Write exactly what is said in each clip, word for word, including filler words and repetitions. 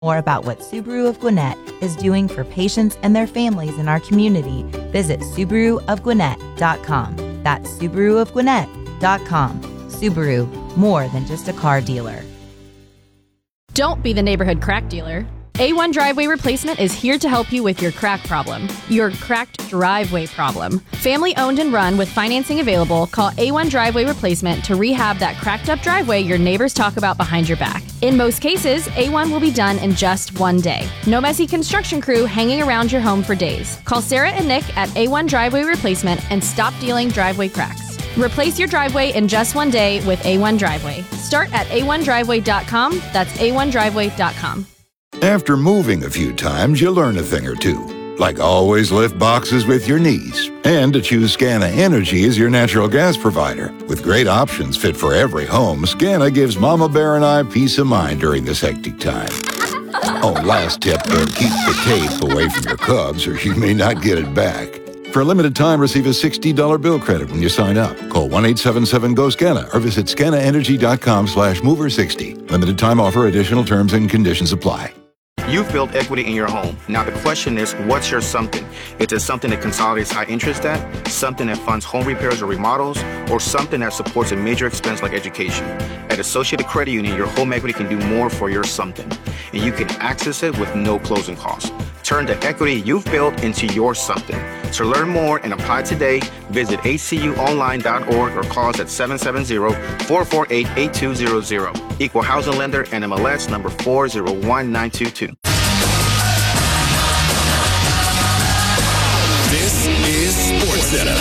More about what Subaru of Gwinnett is doing for patients and their families in our community, visit Subaru of Gwinnett dot com. That's Subaru of Gwinnett dot com. Subaru, more than just a car dealer. Don't be the neighborhood crack dealer. A one Driveway Replacement is here to help you with your crack problem, your cracked driveway problem. Family owned and run with financing available, call A one Driveway Replacement to rehab that cracked up driveway your neighbors talk about behind your back. In most cases, A one will be done in just one day. No messy construction crew hanging around your home for days. Call Sarah and Nick at A one Driveway Replacement and stop dealing driveway cracks. Replace your driveway in just one day with A one Driveway. Start at A one Driveway dot com. That's A one Driveway dot com. After moving a few times, you learn a thing or two, like always lift boxes with your knees, and to choose Scana Energy as your natural gas provider. With great options fit for every home, Scana gives Mama Bear and I peace of mind during this hectic time. Oh, last tip, uh, keep the tape away from your Cubs or you may not get it back. For a limited time, receive a sixty dollars bill credit when you sign up. Call one eight seven seven G O SCANA or visit scana energy dot com slash mover sixty. Limited time offer, additional terms and conditions apply. You've built equity in your home. Now the question is, what's your something? Is it something that consolidates high interest debt, something that funds home repairs or remodels, or something that supports a major expense like education? At Associated Credit Union, your home equity can do more for your something, and you can access it with no closing costs. Turn the equity you've built into your something. To learn more and apply today, visit a c u online dot org or call us at seven seven zero, four four eight, eight two zero zero. Equal housing lender, N M L S number four zero one nine two two. This is SportsCenter.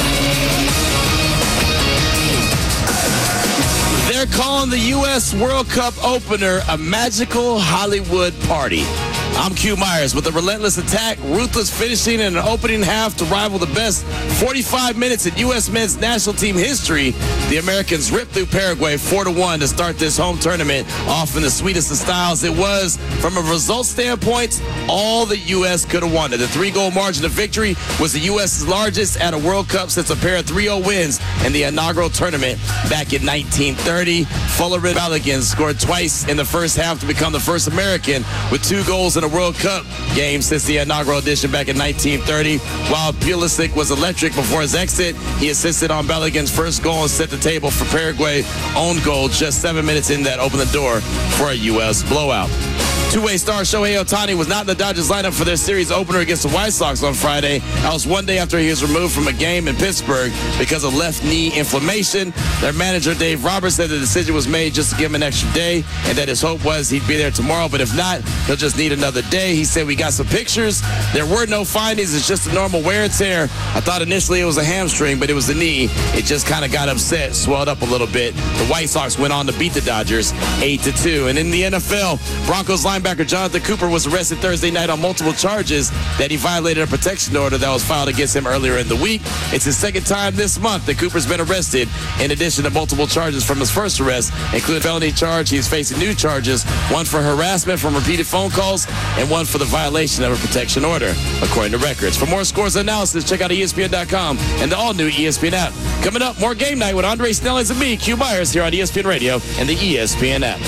They're calling the U S World Cup opener a magical Hollywood party. I'm Q Myers with a relentless attack, ruthless finishing, and an opening half to rival the best forty-five minutes in U S men's national team history. The Americans ripped through Paraguay four to one to start this home tournament off in the sweetest of styles. It was, from a result standpoint, all the U S could have wanted. The three-goal margin of victory was the U S's largest at a World Cup since a pair of three oh wins in the inaugural tournament back in nineteen thirty. Fuller Pelicans scored twice in the first half to become the first American with two goals in a World Cup game since the inaugural edition back in nineteen thirty. While Pulisic was electric before his exit, he assisted on Pelican's first goal and set the table for Paraguay own goal just seven minutes in that opened the door for a U S blowout. Two-way star Shohei Ohtani was not in the Dodgers lineup for their series opener against the White Sox on Friday. That was one day after he was removed from a game in Pittsburgh because of left knee inflammation. Their manager, Dave Roberts, said the decision was made just to give him an extra day and that his hope was he'd be there tomorrow, but if not, he'll just need another day. He said, "We got some pictures. There were no findings. It's just a normal wear and tear. I thought initially it was a hamstring, but it was the knee. It just kind of got upset, swelled up a little bit." The White Sox went on to beat the Dodgers eight to two. And in the N F L, Broncos linebacker Jonathan Cooper was arrested Thursday night on multiple charges that he violated a protection order that was filed against him earlier in the week. It's his second time this month that Cooper's been arrested, in addition to multiple charges from his first arrest, including felony charge. He's facing new charges, one for harassment from repeated phone calls and one for the violation of a protection order, according to records. For more scores and analysis, check out E S P N dot com and the all-new E S P N app. Coming up, more Game Night with Andre Snellings and me, Q Myers, here on E S P N Radio and the E S P N app.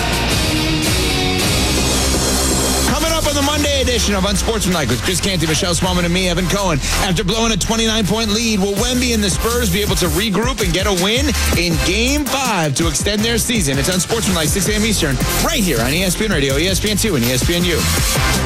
The Monday edition of Unsportsmanlike with Chris Canty, Michelle Smallman, and me, Evan Cohen. After blowing a twenty-nine point lead, will Wemby and the Spurs be able to regroup and get a win in Game five to extend their season? It's Unsportsmanlike, six a.m. Eastern, right here on E S P N Radio, E S P N two, and E S P N U.